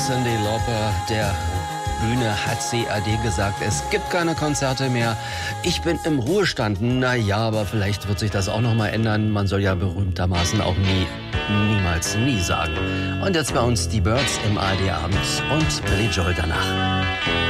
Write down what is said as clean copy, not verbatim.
Cyndi Lauper, der Bühne hat CAD gesagt, es gibt keine Konzerte mehr. Ich bin im Ruhestand. Naja, aber vielleicht wird sich das auch noch mal ändern. Man soll ja berühmtermaßen auch niemals nie sagen. Und jetzt bei uns die Birds im ARD Abend und Billy Joel danach.